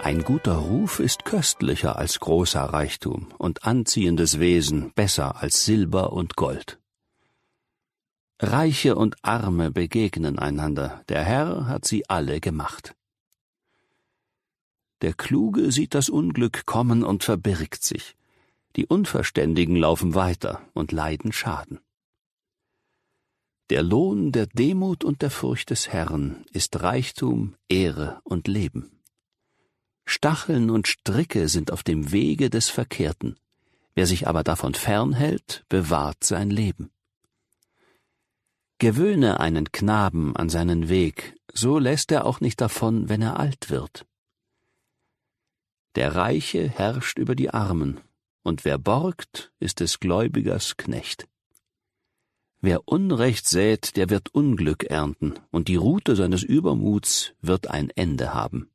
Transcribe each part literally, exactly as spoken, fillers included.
Ein guter Ruf ist köstlicher als großer Reichtum und anziehendes Wesen besser als Silber und Gold. Reiche und Arme begegnen einander, der Herr hat sie alle gemacht. Der Kluge sieht das Unglück kommen und verbirgt sich, die Unverständigen laufen weiter und leiden Schaden. Der Lohn der Demut und der Furcht des Herrn ist Reichtum, Ehre und Leben. Stacheln und Stricke sind auf dem Wege des Verkehrten, wer sich aber davon fernhält, bewahrt sein Leben. Gewöhne einen Knaben an seinen Weg, so lässt er auch nicht davon, wenn er alt wird. Der Reiche herrscht über die Armen, und wer borgt, ist des Gläubigers Knecht. Wer Unrecht sät, der wird Unglück ernten, und die Rute seines Übermuts wird ein Ende haben.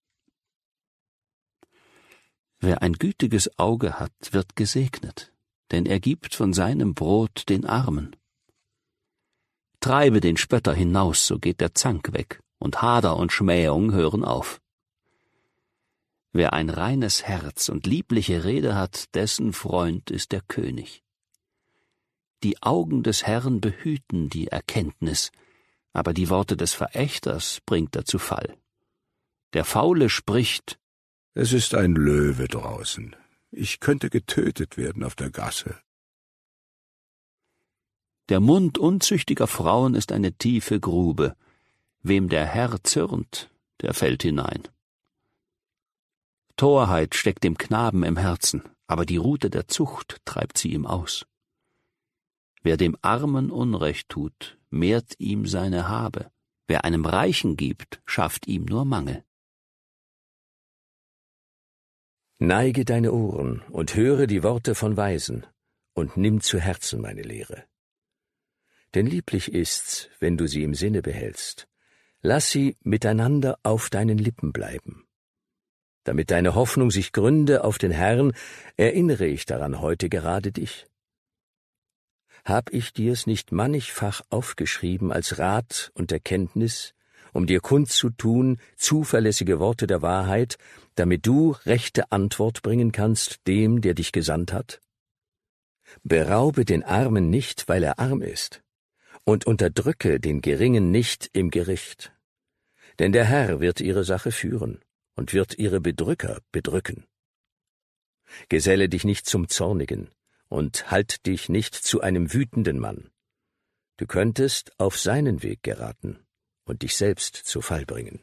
Wer ein gütiges Auge hat, wird gesegnet, denn er gibt von seinem Brot den Armen. Treibe den Spötter hinaus, so geht der Zank weg, und Hader und Schmähung hören auf. Wer ein reines Herz und liebliche Rede hat, dessen Freund ist der König. Die Augen des Herrn behüten die Erkenntnis, aber die Worte des Verächters bringt er zu Fall. Der Faule spricht: Es ist ein Löwe draußen. Ich könnte getötet werden auf der Gasse. Der Mund unzüchtiger Frauen ist eine tiefe Grube. Wem der Herr zürnt, der fällt hinein. Torheit steckt dem Knaben im Herzen, aber die Rute der Zucht treibt sie ihm aus. Wer dem Armen Unrecht tut, mehrt ihm seine Habe. Wer einem Reichen gibt, schafft ihm nur Mangel. Neige deine Ohren und höre die Worte von Weisen und nimm zu Herzen meine Lehre. Denn lieblich ist's, wenn du sie im Sinne behältst. Lass sie miteinander auf deinen Lippen bleiben. Damit deine Hoffnung sich gründe auf den Herrn, erinnere ich daran heute gerade dich. Hab ich dir's nicht mannigfach aufgeschrieben als Rat und Erkenntnis, um dir kundzutun zuverlässige Worte der Wahrheit, damit du rechte Antwort bringen kannst dem, der dich gesandt hat? Beraube den Armen nicht, weil er arm ist, und unterdrücke den Geringen nicht im Gericht. Denn der Herr wird ihre Sache führen und wird ihre Bedrücker bedrücken. Geselle dich nicht zum Zornigen und halt dich nicht zu einem wütenden Mann. Du könntest auf seinen Weg geraten und dich selbst zu Fall bringen.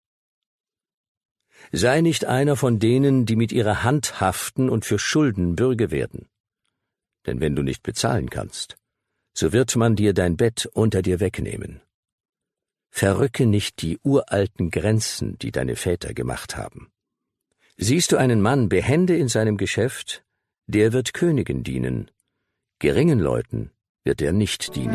Sei nicht einer von denen, die mit ihrer Hand haften und für Schulden Bürge werden. Denn wenn du nicht bezahlen kannst, so wird man dir dein Bett unter dir wegnehmen. Verrücke nicht die uralten Grenzen, die deine Väter gemacht haben. Siehst du einen Mann behende in seinem Geschäft, der wird Königen dienen, geringen Leuten wird er nicht dienen.